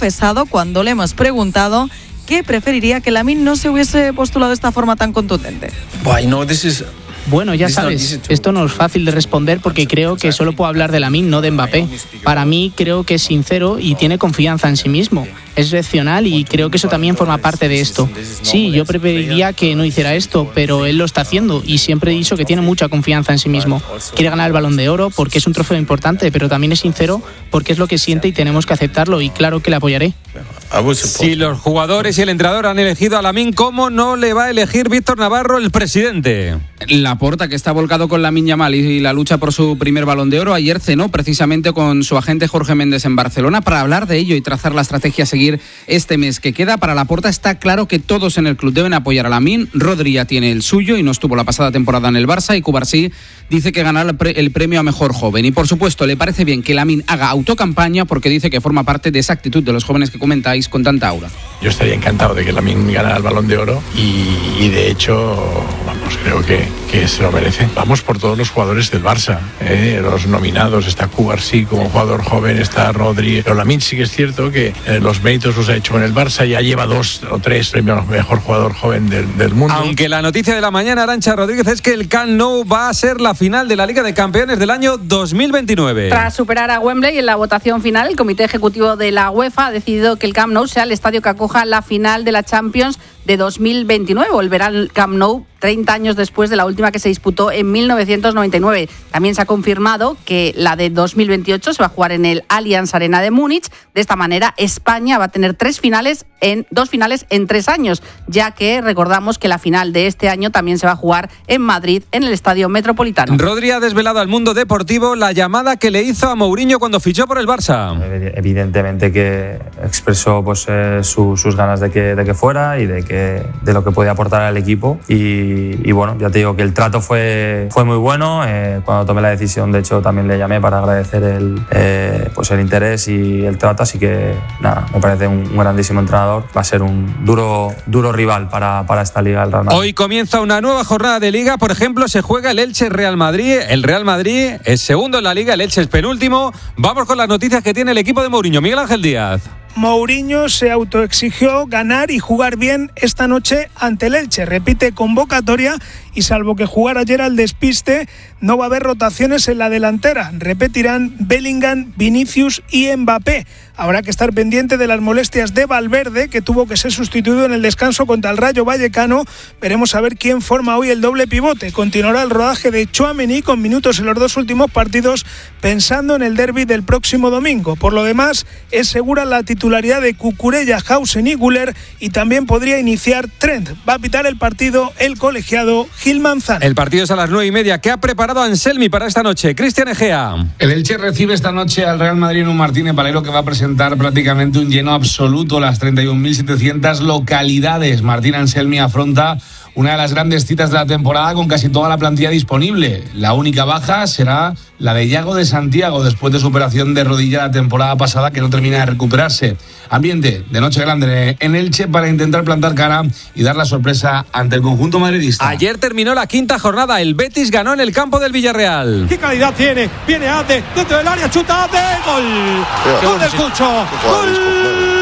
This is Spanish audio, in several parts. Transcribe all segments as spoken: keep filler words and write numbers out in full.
confesado cuando le hemos preguntado qué preferiría que Lamine no se hubiese postulado de esta forma tan contundente. Bueno, ya sabes, esto no es fácil de responder porque creo que solo puedo hablar de Lamine, no de Mbappé. Para mí creo que es sincero y tiene confianza en sí mismo. Es excepcional y creo que eso también forma parte de esto. Sí, yo preferiría que no hiciera esto, pero él lo está haciendo y siempre he dicho que tiene mucha confianza en sí mismo. Quiere ganar el Balón de Oro porque es un trofeo importante, pero también es sincero porque es lo que siente y tenemos que aceptarlo y claro que le apoyaré. Si los jugadores y el entrenador han elegido a Lamine, ¿cómo no le va a elegir Víctor Navarro, el presidente? Laporta, que está volcado con Lamine Yamal y la lucha por su primer Balón de Oro, ayer cenó precisamente con su agente Jorge Méndez en Barcelona para hablar de ello y trazar la estrategia a seguir este mes que queda. Para Laporta está claro que todos en el club deben apoyar a Lamine. Rodri ya tiene el suyo y no estuvo la pasada temporada en el Barça, y Cubarsí dice que ganará el, pre- el premio a mejor joven. Y por supuesto le parece bien que Lamine haga autocampaña porque dice que forma parte de esa actitud de los jóvenes que comentáis con tanta aura. Yo estaría encantado de que Lamine ganara el Balón de Oro y, y de hecho, vamos, creo que, que se lo merece. Vamos por todos los jugadores del Barça, ¿eh? Los nominados, está Cubarsí como jugador joven, está Rodri, pero Lamine sí que es cierto que eh, los méritos los ha hecho en el Barça, ya lleva dos o tres premios mejor jugador joven del, del mundo. Aunque la noticia de la mañana, Arantxa Rodríguez, es que el Camp Nou va a ser la final de la Liga de Campeones del año dos mil veintinueve. Tras superar a Wembley en la votación final, el Comité Ejecutivo de la UEFA ha decidido que el Camp Nou sea el estadio que acoja la final de la Champions de dos mil veintinueve. Volverá al Camp Nou treinta años después de la última, que se disputó en mil novecientos noventa y nueve. También se ha confirmado que la de dos mil veintiocho se va a jugar en el Allianz Arena de Múnich. De esta manera, España va a tener tres finales en dos finales en tres años, ya que recordamos que la final de este año también se va a jugar en Madrid, en el Estadio Metropolitano. Rodri ha desvelado al mundo deportivo la llamada que le hizo a Mourinho cuando fichó por el Barça. Evidentemente que expresó pues, eh, su, sus ganas de que, de que fuera y de, que, de lo que podía aportar al equipo. Y, y bueno, ya te digo que el trato fue, fue muy bueno. Eh, cuando tomé la decisión, de hecho, también le llamé para agradecer el, eh, pues el interés y el trato. Así que nada, me parece un, un grandísimo entrenador. Va a ser un duro, duro rival para, para esta Liga del Real Madrid. Hoy comienza una nueva jornada de Liga. Por ejemplo, se juega el Elche-Real Madrid. El Real Madrid es segundo en la Liga, el Elche es penúltimo. Vamos con las noticias que tiene el equipo de Mourinho. Miguel Ángel Díaz. Mourinho se autoexigió ganar y jugar bien esta noche ante el Elche. Repite convocatoria y salvo que jugara ayer al despiste, no va a haber rotaciones en la delantera. Repetirán Bellingham, Vinicius y Mbappé. Habrá que estar pendiente de las molestias de Valverde, que tuvo que ser sustituido en el descanso contra el Rayo Vallecano. Veremos a ver quién forma hoy el doble pivote. Continuará el rodaje de Tchouaméni con minutos en los dos últimos partidos, pensando en el derbi del próximo domingo. Por lo demás, es segura la titularidad de Cucurella, Hausen y Güler, y también podría iniciar Trent. Va a pitar el partido el colegiado Gil Manzano. El partido es a las nueve y media. ¿Qué ha preparado Anselmi para esta noche? Cristian Egea. El Elche recibe esta noche al Real Madrid en un Martínez Valero que va a presentar prácticamente un lleno absoluto, las treinta y un mil setecientas localidades. Martín Anselmi afronta una de las grandes citas de la temporada con casi toda la plantilla disponible. La única baja será la de Yago de Santiago después de su operación de rodilla la temporada pasada, que no termina de recuperarse. Ambiente de noche grande en Elche para intentar plantar cara y dar la sorpresa ante el conjunto madridista. Ayer terminó la quinta jornada. El Betis ganó en el campo del Villarreal. ¿Qué calidad tiene? Viene Ate dentro del área, chuta Ate, gol. Gol del Cucho. Gol.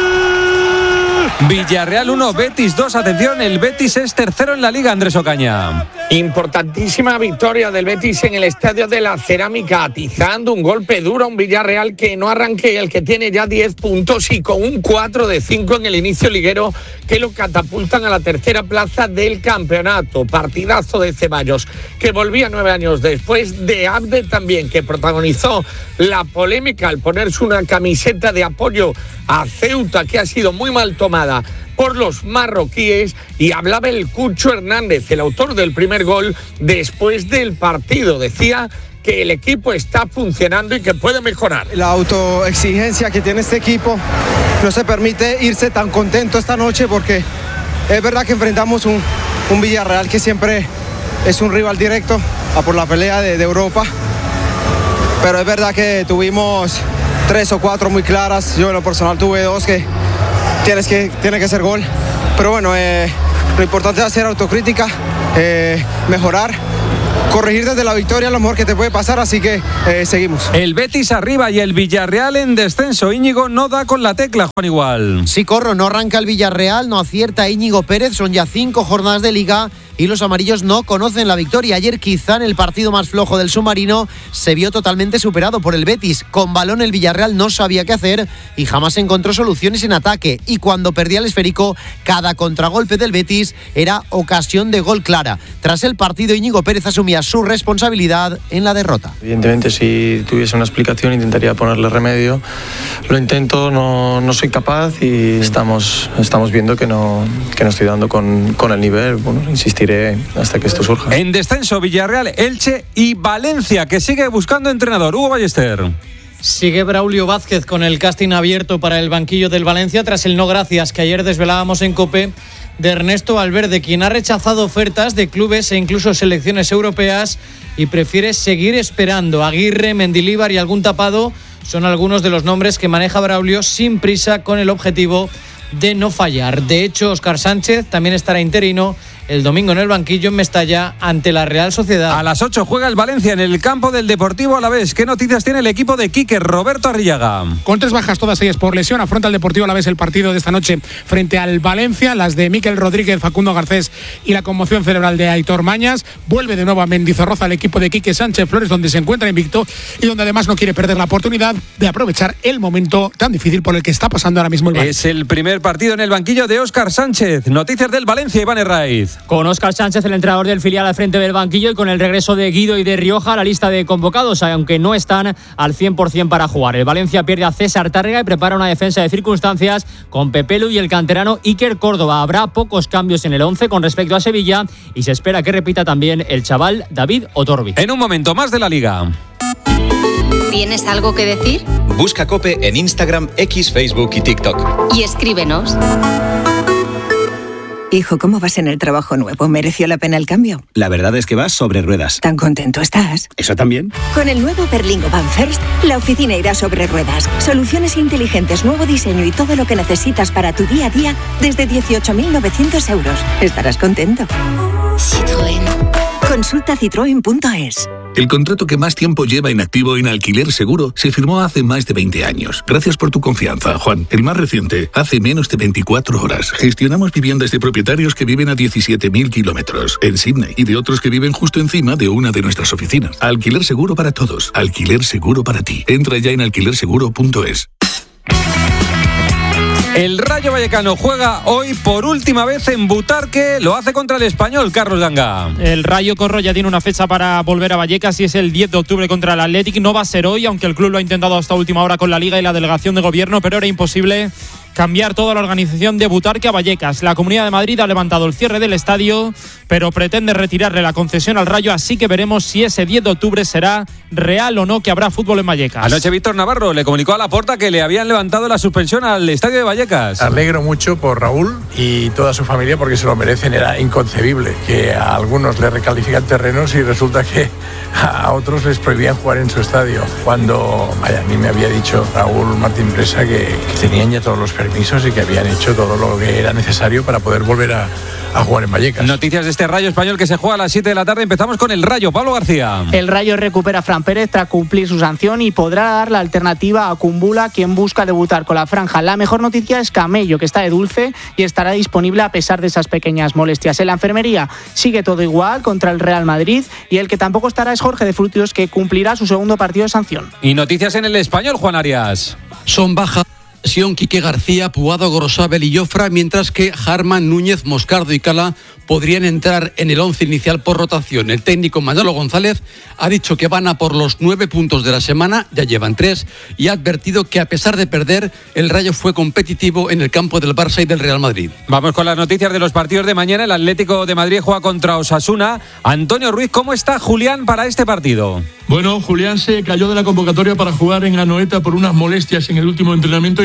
Villarreal uno, Betis dos. Atención, el Betis es tercero en la Liga, Andrés Ocaña. Importantísima victoria del Betis en el Estadio de la Cerámica, atizando un golpe duro a un Villarreal que no arranque, el que tiene ya diez puntos y con un cuatro de cinco en el inicio liguero que lo catapultan a la tercera plaza del campeonato. Partidazo de Ceballos, que volvía nueve años después, de Abde también, que protagonizó la polémica al ponerse una camiseta de apoyo a Ceuta, que ha sido muy mal tomada por los marroquíes, y hablaba el Cucho Hernández, el autor del primer gol, después del partido. Decía que el equipo está funcionando y que puede mejorar. La autoexigencia que tiene este equipo no se permite irse tan contento esta noche, porque es verdad que enfrentamos un, un Villarreal que siempre es un rival directo a por la pelea de, de Europa, pero es verdad que tuvimos tres o cuatro muy claras. Yo en lo personal tuve dos que tienes que tiene que ser gol, pero bueno, eh, lo importante es hacer autocrítica, eh, mejorar corregir desde la victoria lo mejor que te puede pasar, así que eh, seguimos. El Betis arriba y el Villarreal en descenso. Íñigo no da con la tecla, Juan Igual. Sí, corro, no arranca el Villarreal, no acierta Íñigo Pérez, son ya cinco jornadas de Liga y los amarillos no conocen la victoria. Ayer quizá en el partido más flojo del submarino se vio totalmente superado por el Betis. Con balón el Villarreal no sabía qué hacer y jamás encontró soluciones en ataque, y cuando perdía el esférico cada contragolpe del Betis era ocasión de gol clara. Tras el partido Íñigo Pérez asumía su responsabilidad en la derrota. Evidentemente si tuviese una explicación intentaría ponerle remedio, lo intento, no, no soy capaz y estamos, estamos viendo que no, que no estoy dando con, con el nivel. Bueno, insistiré hasta que esto surja. En descenso Villarreal, Elche y Valencia, que sigue buscando entrenador. Hugo Ballester. Sigue Braulio Vázquez con el casting abierto para el banquillo del Valencia tras el no gracias que ayer desvelábamos en COPE de Ernesto Valverde, quien ha rechazado ofertas de clubes e incluso selecciones europeas y prefiere seguir esperando. Aguirre, Mendilíbar y algún tapado son algunos de los nombres que maneja Braulio sin prisa, con el objetivo de no fallar. De hecho, Óscar Sánchez también estará interino el domingo en el banquillo en Mestalla ante la Real Sociedad. A las ocho juega el Valencia en el campo del Deportivo Alavés. ¿Qué noticias tiene el equipo de Quique? Roberto Arrillaga. Con tres bajas, todas ellas por lesión, afronta el Deportivo Alavés el partido de esta noche frente al Valencia. Las de Mikel Rodríguez, Facundo Garcés y la conmoción cerebral de Aitor Mañas. Vuelve de nuevo a Mendizorroza el equipo de Quique Sánchez Flores, donde se encuentra invicto y donde además no quiere perder la oportunidad de aprovechar el momento tan difícil por el que está pasando ahora mismo el Valencia. Es el primer partido en el banquillo de Óscar Sánchez. Noticias del Valencia, Iván Herraiz. Con Óscar Sánchez, el entrenador del filial, al frente del banquillo, y con el regreso de Guido y de Rioja a la lista de convocados, aunque no están al cien por ciento para jugar. El Valencia pierde a César Tárrega y prepara una defensa de circunstancias con Pepelu y el canterano Iker Córdoba. Habrá pocos cambios en el once con respecto a Sevilla y se espera que repita también el chaval David Otorbi. En un momento más de la Liga. ¿Tienes algo que decir? Busca COPE en Instagram, X, Facebook y TikTok. Y escríbenos. Hijo, ¿cómo vas en el trabajo nuevo? ¿Mereció la pena el cambio? La verdad es que vas sobre ruedas. ¿Tan contento estás? ¿Eso también? Con el nuevo Berlingo Van First, la oficina irá sobre ruedas. Soluciones inteligentes, nuevo diseño y todo lo que necesitas para tu día a día desde dieciocho mil novecientos euros. Estarás contento. Citroën. Consulta citroen punto es. El contrato que más tiempo lleva inactivo en Alquiler Seguro se firmó hace más de veinte años. Gracias por tu confianza, Juan. El más reciente, hace menos de veinticuatro horas. Gestionamos viviendas de propietarios que viven a diecisiete mil kilómetros en Sydney y de otros que viven justo encima de una de nuestras oficinas. Alquiler Seguro para todos. Alquiler Seguro para ti. Entra ya en alquiler seguro punto es. El Rayo Vallecano juega hoy por última vez en Butarque, lo hace contra el Español, Carlos Langa. El Rayo Corro ya tiene una fecha para volver a Vallecas y es el diez de octubre contra el Athletic. No va a ser hoy, aunque el club lo ha intentado hasta última hora con la Liga y la delegación de gobierno, pero era imposible cambiar toda la organización de Butarque a Vallecas. La Comunidad de Madrid ha levantado el cierre del estadio, pero pretende retirarle la concesión al Rayo, así que veremos si ese diez de octubre será real o no que habrá fútbol en Vallecas. Anoche Víctor Navarro le comunicó a Laporta que le habían levantado la suspensión al estadio de Vallecas. Alegro mucho por Raúl y toda su familia porque se lo merecen. Era inconcebible que a algunos les recalifican terrenos y resulta que a otros les prohibían jugar en su estadio. Cuando vaya, a mí me había dicho Raúl Martín Presa que, que tenían ya todos los permisos y que habían hecho todo lo que era necesario para poder volver a, a jugar en Vallecas. Noticias de este Rayo Español que se juega a las siete de la tarde. Empezamos con el Rayo. Pablo García. El Rayo recupera a Fran Pérez tras cumplir su sanción y podrá dar la alternativa a Kumbula, quien busca debutar con la franja. La mejor noticia es Camello, que está de dulce y estará disponible a pesar de esas pequeñas molestias. En la enfermería sigue todo igual contra el Real Madrid y el que tampoco estará es Jorge de Frutos, que cumplirá su segundo partido de sanción. Y noticias en el Español, Juan Arias. Son bajas Quique García, Puado, Gorosabel y Jofra, mientras que Harman, Núñez, Moscardo y Cala podrían entrar en el once inicial por rotación. El técnico Manolo González ha dicho que van a por los nueve puntos de la semana, ya llevan tres, y ha advertido que a pesar de perder, el Rayo fue competitivo en el campo del Barça y del Real Madrid. Vamos con las noticias de los partidos de mañana. El Atlético de Madrid juega contra Osasuna. Antonio Ruiz, ¿cómo está Julián para este partido? Bueno, Julián se cayó de la convocatoria para jugar en Anoeta por unas molestias en el último entrenamiento y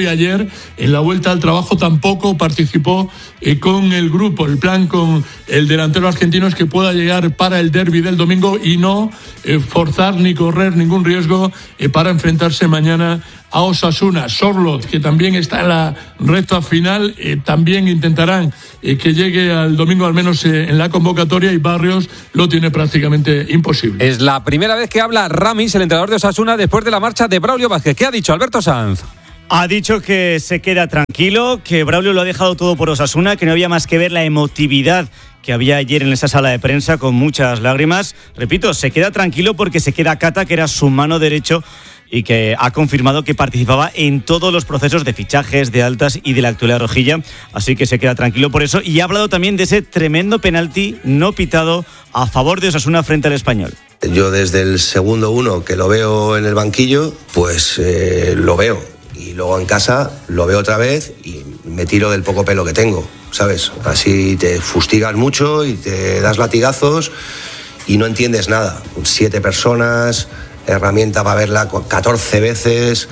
ayer, en la vuelta al trabajo tampoco participó eh, con el grupo. El plan con el delantero argentino es que pueda llegar para el derbi del domingo y no eh, forzar ni correr ningún riesgo eh, para enfrentarse mañana a Osasuna. Sorloth, que también está en la recta final, eh, también intentarán eh, que llegue al domingo al menos eh, en la convocatoria, y Barrios lo tiene prácticamente imposible. Es la primera vez que habla Ramis, el entrenador de Osasuna, después de la marcha de Braulio Vázquez. ¿Qué ha dicho Alberto Sanz? Ha dicho que se queda tranquilo, que Braulio lo ha dejado todo por Osasuna, que no había más que ver la emotividad que había ayer en esa sala de prensa con muchas lágrimas. Repito, se queda tranquilo porque se queda Cata, que era su mano derecho, y que ha confirmado que participaba en todos los procesos de fichajes, de altas y de la actualidad rojilla, así que se queda tranquilo por eso, y ha hablado también de ese tremendo penalti no pitado a favor de Osasuna frente al Español. Yo desde el segundo uno que lo veo en el banquillo, pues eh, lo veo, y luego en casa lo veo otra vez y me tiro del poco pelo que tengo, ¿sabes? Así te fustigas mucho y te das latigazos y no entiendes nada. Siete personas, herramienta para verla catorce veces,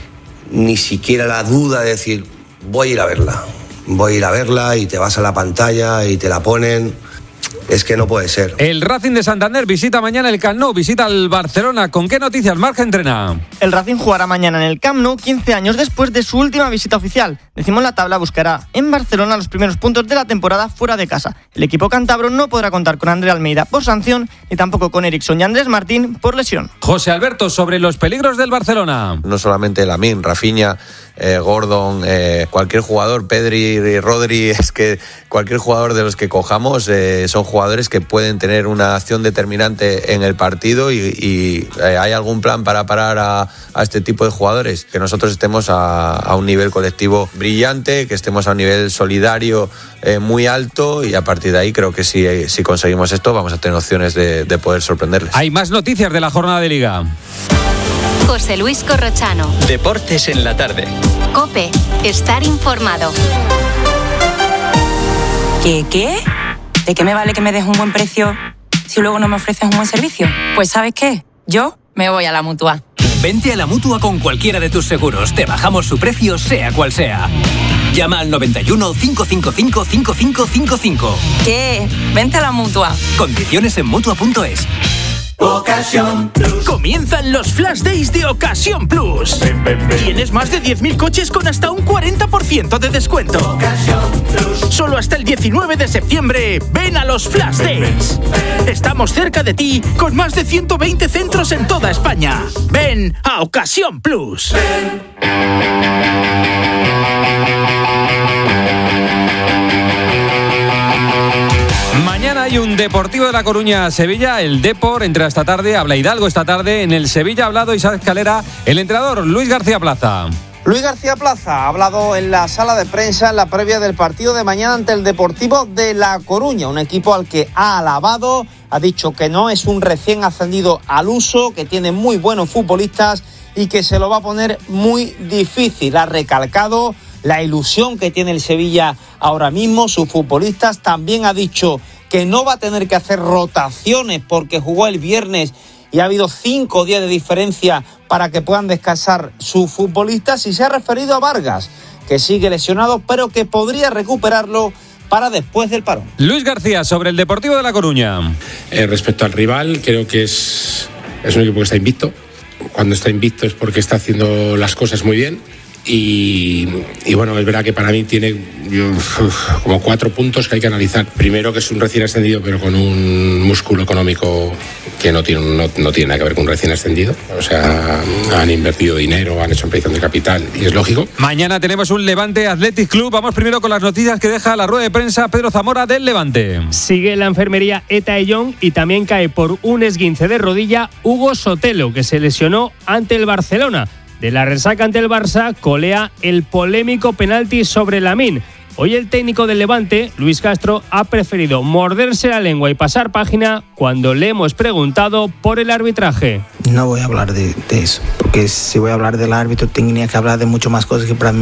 ni siquiera la duda de decir voy a ir a verla, voy a ir a verla, y te vas a la pantalla y te la ponen. Es que no puede ser. El Racing de Santander visita mañana el Camp Nou, visita al Barcelona. ¿Con qué noticias Marca entrena? El Racing jugará mañana en el Camp Nou, quince años después de su última visita oficial. Decimos la tabla, buscará en Barcelona los primeros puntos de la temporada fuera de casa. El equipo cántabro no podrá contar con André Almeida por sanción, ni tampoco con Eriksson y Andrés Martín por lesión. José Alberto, sobre los peligros del Barcelona. No solamente Lamine, Rafinha, eh, Gordon, eh, cualquier jugador, Pedri, Rodri, es que cualquier jugador de los que cojamos eh, son jugadores que pueden tener una acción determinante en el partido, y, y eh, ¿hay algún plan para parar a, a este tipo de jugadores? Que nosotros estemos a, a un nivel colectivo brillante, que estemos a un nivel solidario eh, muy alto, y a partir de ahí creo que si, si conseguimos esto vamos a tener opciones de, de poder sorprenderles. Hay más noticias de la jornada de Liga. José Luis Corrochano. Deportes en la tarde. COPE. Estar informado. ¿Qué qué? ¿De qué me vale que me des un buen precio si luego no me ofreces un buen servicio? Pues ¿sabes qué? Yo me voy a la Mutua. Vente a la Mutua con cualquiera de tus seguros. Te bajamos su precio, sea cual sea. Llama al noventa y uno, cinco cinco cinco, cinco cinco cinco cinco. ¿Qué? Vente a la Mutua. Condiciones en Mutua punto es. Ocasión Plus. Comienzan los Flash Days de Ocasión Plus. Ven, ven, ven. Tienes más de diez mil coches con hasta un cuarenta por ciento de descuento. Ocasión Plus. Solo hasta el diecinueve de septiembre. Ven a los Flash ven, Days. Ven, ven. Estamos cerca de ti con más de ciento veinte centros en toda España. Ven a Ocasión Plus. Ven. Mañana hay un Deportivo de La Coruña-Sevilla, el Depor entra esta tarde, habla Hidalgo esta tarde, en el Sevilla ha hablado Isaac Calera, el entrenador Luis García Plaza. Luis García Plaza ha hablado en la sala de prensa en la previa del partido de mañana ante el Deportivo de La Coruña, un equipo al que ha alabado, ha dicho que no es un recién ascendido al uso, que tiene muy buenos futbolistas y que se lo va a poner muy difícil. Ha recalcado la ilusión que tiene el Sevilla ahora mismo, sus futbolistas. También ha dicho que no va a tener que hacer rotaciones porque jugó el viernes y ha habido cinco días de diferencia para que puedan descansar sus futbolistas. Y se ha referido a Vargas, que sigue lesionado, pero que podría recuperarlo para después del parón. Luis García, sobre el Deportivo de La Coruña. Eh, respecto al rival, creo que es, es un equipo que está invicto. Cuando está invicto es porque está haciendo las cosas muy bien. Y, y bueno, es verdad que para mí tiene uf, como cuatro puntos que hay que analizar. Primero, que es un recién ascendido, pero con un músculo económico que no tiene, no, no tiene nada que ver con un recién ascendido. O sea, han invertido dinero, han hecho ampliación de capital y es lógico. Mañana tenemos un Levante Athletic Club. Vamos primero con las noticias que deja la rueda de prensa Pedro Zamora del Levante. Sigue la enfermería Eta Ellón y también cae por un esguince de rodilla Hugo Sotelo, que se lesionó ante el Barcelona. De la resaca ante el Barça, colea el polémico penalti sobre Lamine. Hoy el técnico del Levante, Luis Castro, ha preferido morderse la lengua y pasar página cuando le hemos preguntado por el arbitraje. No voy a hablar de, de eso, porque si voy a hablar del árbitro, tenía que hablar de mucho más cosas que para mí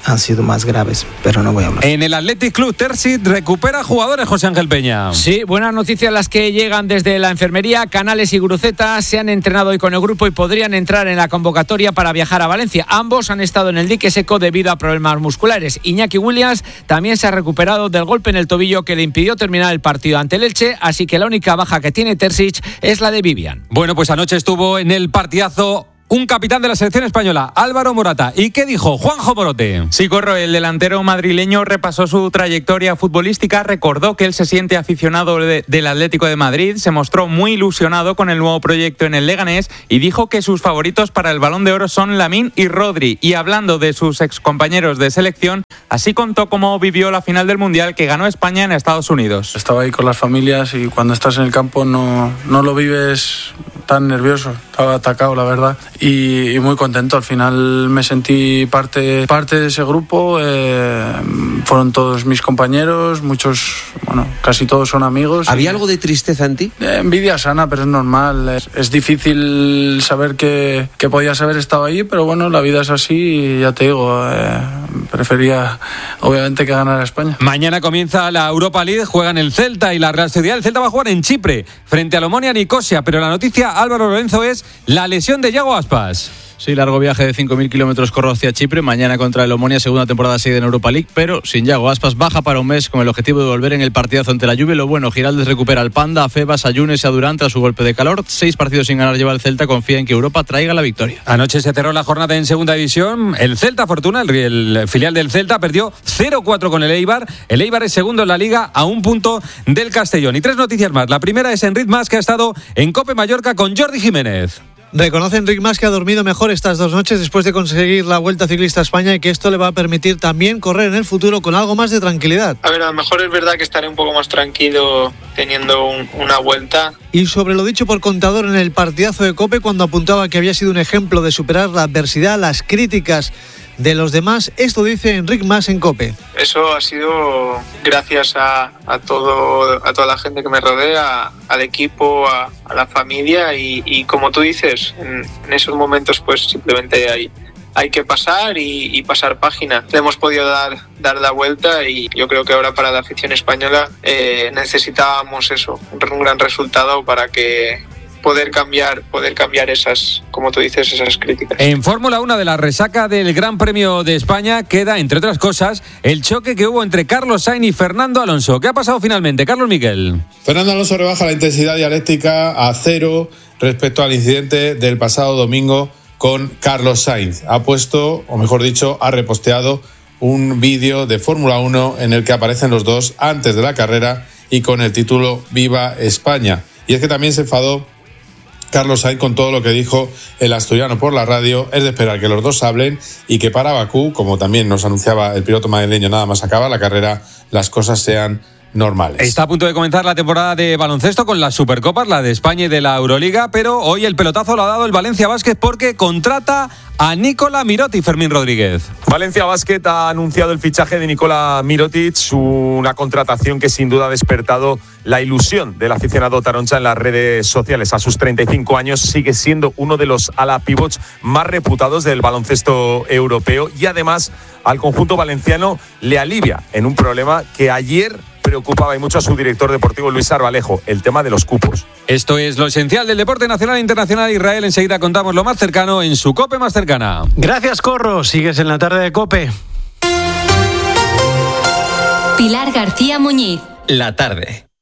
han sido más graves, pero no voy a hablar. En el Athletic Club, Terzic recupera jugadores, José Ángel Peña. Sí, buenas noticias las que llegan desde la enfermería. Canales y Guruceta se han entrenado hoy con el grupo y podrían entrar en la convocatoria para viajar a Valencia. Ambos han estado en el dique seco debido a problemas musculares. Iñaki Williams también se ha recuperado del golpe en el tobillo que le impidió terminar el partido ante el Elche, así que la única baja que tiene Terzic es la de Vivian. Bueno, pues anoche estuvo en el partidazo un capitán de la selección española, Álvaro Morata. ¿Y qué dijo Juanjo Morote? Sí, Corro, el delantero madrileño repasó su trayectoria futbolística, recordó que él se siente aficionado de, del Atlético de Madrid, se mostró muy ilusionado con el nuevo proyecto en el Leganés y dijo que sus favoritos para el Balón de Oro son Lamine y Rodri. Y hablando de sus excompañeros de selección, así contó cómo vivió la final del Mundial que ganó España en Estados Unidos. Estaba ahí con las familias y cuando estás en el campo no, no lo vives tan nervioso, estaba atacado la verdad y, y muy contento. Al final me sentí parte, parte de ese grupo, eh, fueron todos mis compañeros, muchos, bueno, casi todos son amigos. ¿Había y, algo de tristeza en ti? Eh, envidia sana, pero es normal, es, es difícil saber que, que podías haber estado ahí, pero bueno, la vida es así y ya te digo, eh, prefería obviamente que ganara España. Mañana comienza la Europa League, juegan el Celta y la Real Sociedad. El Celta va a jugar en Chipre frente al Omonia Nicosia, pero la noticia, Álvaro Lorenzo, es la lesión de Yago Aspas. Sí, largo viaje de cinco mil kilómetros Corro hacia Chipre, mañana contra el Omonia, segunda temporada seguida en Europa League, pero sin Yago Aspas, baja para un mes con el objetivo de volver en el partidazo ante la Juve. Lo bueno, Giraldez recupera al Panda, a Febas, a Yunes y a Durán tras su golpe de calor. Seis partidos sin ganar lleva el Celta, confía en que Europa traiga la victoria. Anoche se cerró la jornada en segunda división. El Celta Fortuna, el, el filial del Celta, perdió cero cuatro con el Eibar. El Eibar es segundo en la Liga a un punto del Castellón. Y tres noticias más. La primera es Enric Mas, que ha estado en Cope Mallorca con Jordi Jiménez. Reconoce Enric Mas que ha dormido mejor estas dos noches después de conseguir la Vuelta Ciclista a España y que esto le va a permitir también correr en el futuro con algo más de tranquilidad. A ver, a lo mejor es verdad que estaré un poco más tranquilo teniendo un, una vuelta. Y sobre lo dicho por Contador en el partidazo de Cope, cuando apuntaba que había sido un ejemplo de superar la adversidad, las críticas de los demás, esto dice Enric Mas en Cope. Eso ha sido gracias a, a todo a toda la gente que me rodea, al equipo, a, a la familia y, y como tú dices, en, en esos momentos pues simplemente hay, hay que pasar y, y pasar página. Le hemos podido dar, dar la vuelta y yo creo que ahora para la afición española eh, necesitábamos eso, un, un gran resultado para que poder cambiar, poder cambiar esas, como tú dices, esas críticas. En Fórmula uno, de la resaca del Gran Premio de España queda, entre otras cosas, el choque que hubo entre Carlos Sainz y Fernando Alonso. ¿Qué ha pasado finalmente, Carlos Miguel? Fernando Alonso rebaja la intensidad dialéctica a cero respecto al incidente del pasado domingo con Carlos Sainz. Ha puesto, o mejor dicho, ha reposteado un vídeo de Fórmula uno en el que aparecen los dos antes de la carrera y con el título Viva España. Y es que también se enfadó Carlos Sainz con todo lo que dijo el asturiano por la radio. Es de esperar que los dos hablen y que para Bakú, como también nos anunciaba el piloto madrileño nada más acaba la carrera, las cosas sean normales. Está a punto de comenzar la temporada de baloncesto con las Supercopas, la de España y de la Euroliga, pero hoy el pelotazo lo ha dado el Valencia Basket porque contrata a Nikola Mirotic. Fermín Rodríguez. Valencia Basket ha anunciado el fichaje de Nikola Mirotic, una contratación que sin duda ha despertado la ilusión del aficionado taroncha en las redes sociales. A sus treinta y cinco años sigue siendo uno de los ala pivots más reputados del baloncesto europeo y además al conjunto valenciano le alivia en un problema que ayer preocupaba y mucho a su director deportivo Luis Arbalejo, el tema de los cupos. Esto es lo esencial del deporte nacional e internacional. Israel, enseguida contamos lo más cercano en su COPE más cercana. Gracias, Corro. Sigues en la tarde de COPE. Pilar García Muñiz. La tarde.